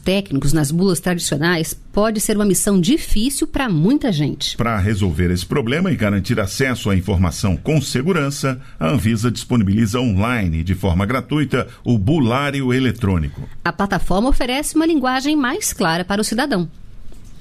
técnicos nas bulas tradicionais pode ser uma missão difícil para muita gente. Para resolver esse problema e garantir acesso à informação com segurança, a Anvisa disponibiliza online, de forma gratuita, o Bulário Eletrônico. A plataforma oferece uma linguagem mais clara para o cidadão.